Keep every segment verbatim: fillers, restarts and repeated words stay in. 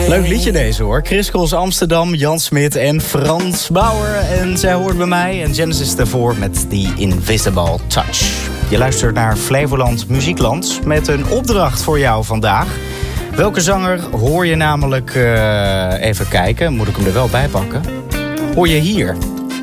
Leuk liedje deze hoor. Chris Cross Amsterdam, Jan Smit en Frans Bauer. En zij hoort bij mij en Genesis daarvoor met The Invisible Touch. Je luistert naar Flevoland Muziekland met een opdracht voor jou vandaag. Welke zanger hoor je namelijk, uh, even kijken, moet ik hem er wel bij pakken, hoor je hier?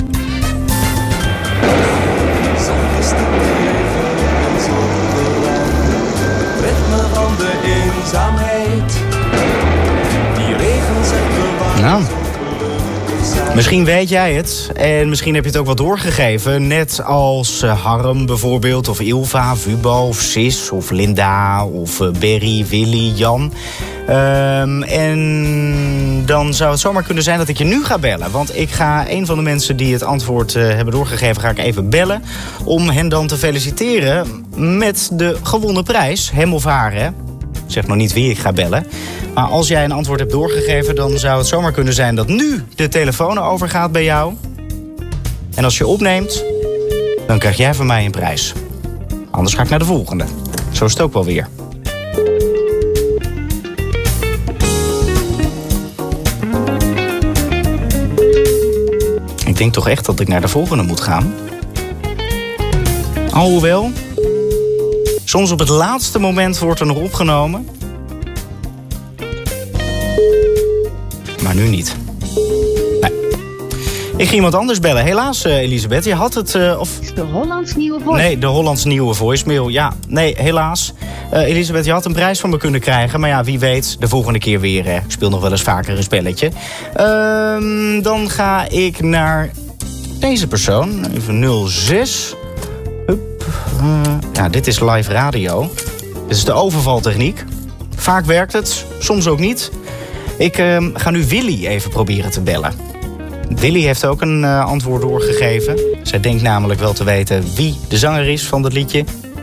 Ritme van de eenzaamheid. Die regen zegt bewaard. Nou, misschien weet jij het en misschien heb je het ook wel doorgegeven. Net als uh, Harm bijvoorbeeld, of Ilva, Vubo, of Sis, of Linda, of uh, Berry, Willy, Jan. Um, en dan zou het zomaar kunnen zijn dat ik je nu ga bellen. Want ik ga een van de mensen die het antwoord uh, hebben doorgegeven, ga ik even bellen. Om hen dan te feliciteren met de gewonnen prijs. Hem of haar, hè. Ik zeg nog niet wie ik ga bellen. Maar als jij een antwoord hebt doorgegeven, dan zou het zomaar kunnen zijn dat nu de telefoon overgaat bij jou. En als je opneemt, dan krijg jij van mij een prijs. Anders ga ik naar de volgende. Zo is het ook wel weer. Ik denk toch echt dat ik naar de volgende moet gaan. Alhoewel, soms op het laatste moment wordt er nog opgenomen. Maar nu niet. Nee. Ik ging iemand anders bellen. Helaas, uh, Elisabeth, je had het... Uh, of... De Hollands Nieuwe Voice. Nee, de Hollands Nieuwe Voicemail. Ja, nee, helaas. Uh, Elisabeth, je had een prijs van me kunnen krijgen. Maar ja, wie weet, de volgende keer weer. Hè. Ik speel nog wel eens vaker een spelletje. Uh, dan ga ik naar deze persoon. Even nul zes. Hup. Uh, ja, dit is live radio. Dit is de overvaltechniek. Vaak werkt het, soms ook niet. Ik uh, ga nu Willy even proberen te bellen. Willy heeft ook een uh, antwoord doorgegeven. Zij denkt namelijk wel te weten wie de zanger is van dat liedje.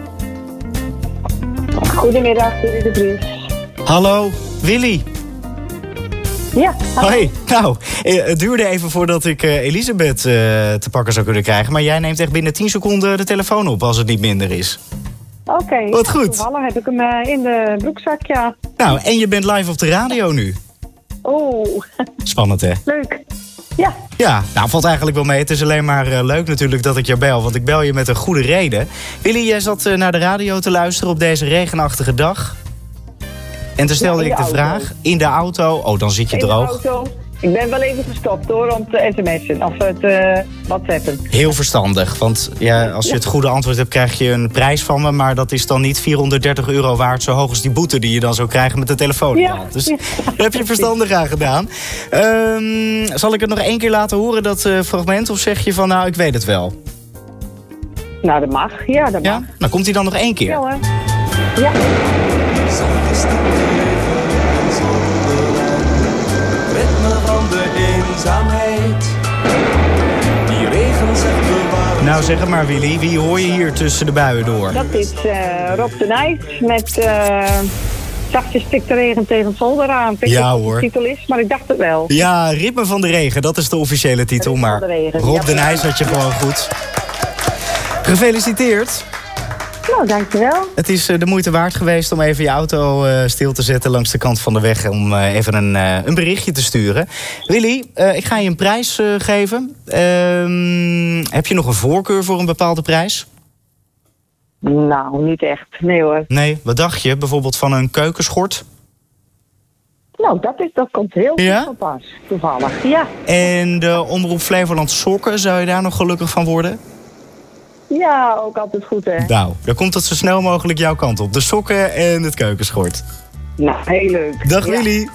Goedemiddag, Willy de Vries. Hallo, Willy. Ja, hallo. Hoi. Nou, het duurde even voordat ik uh, Elisabeth uh, te pakken zou kunnen krijgen. Maar jij neemt echt binnen tien seconden de telefoon op als het niet minder is. Oké. Okay. Wat goed. Toevallig heb ik hem uh, in de broekzak, ja. Nou, en je bent live op de radio nu. Oh. Spannend, hè? Leuk. Ja. Ja, nou valt eigenlijk wel mee. Het is alleen maar uh, leuk natuurlijk dat ik jou bel. Want ik bel je met een goede reden. Willy, jij zat uh, naar de radio te luisteren op deze regenachtige dag. En toen stelde ja, ik de auto. vraag. In de auto. Oh, dan zit je in droog. De auto. Ik ben wel even gestopt hoor, om te sms'en of te uh, whatsappen. Heel verstandig, want ja, als je het goede antwoord hebt, krijg je een prijs van me. Maar dat is dan niet vierhonderddertig euro waard, zo hoog als die boete die je dan zou krijgen met de telefoon. Ja. Dus daar heb je verstandig aan gedaan. Um, zal ik het nog één keer laten horen, dat uh, fragment? Of zeg je van, nou, ik weet het wel? Nou, dat mag. Ja, dat ja? mag. Nou, komt hij dan nog één keer? Ja hoor. Ja. Van de eenzaamheid. Die regen zegt bewaard. Nou, zeg het maar, Willy. Wie hoor je hier tussen de buien door? Dat is uh, Rob de Nijs met uh, zachtjes stikt de regen tegen het zolder aan. Ik weet ja, niet hoor. wat de titel is, maar ik dacht het wel. Ja, Ritme van de Regen, dat is de officiële titel. Ritme maar van de Regen. Rob ja, de Nijs had je gewoon goed. Gefeliciteerd. Nou, dankjewel. Het is uh, de moeite waard geweest om even je auto uh, stil te zetten langs de kant van de weg. Om uh, even een, uh, een berichtje te sturen. Willy, uh, ik ga je een prijs uh, geven. Uh, heb je nog een voorkeur voor een bepaalde prijs? Nou, niet echt. Nee hoor. Nee, wat dacht je? Bijvoorbeeld van een keukenschort? Nou, dat, is, dat komt heel goed ja? van pas. Toevallig, ja. En de Omroep Flevoland sokken, zou je daar nog gelukkig van worden? Ja, ook altijd goed, hè. Nou, dan komt het zo snel mogelijk jouw kant op. De sokken en het keukenschort. Nou, heel leuk. Dag ja. Willy.